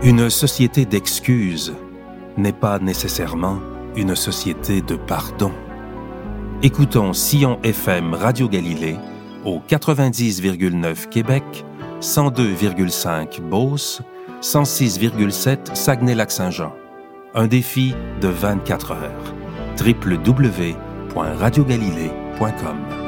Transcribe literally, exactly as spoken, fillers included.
Une société d'excuses n'est pas nécessairement une société de pardon. Écoutons Sillon F M Radio Galilée au quatre-vingt-dix virgule neuf Québec, cent deux virgule cinq Beauce, cent six virgule sept Saguenay-Lac-Saint-Jean. Un défi de vingt-quatre heures. w w w point radio galilée point com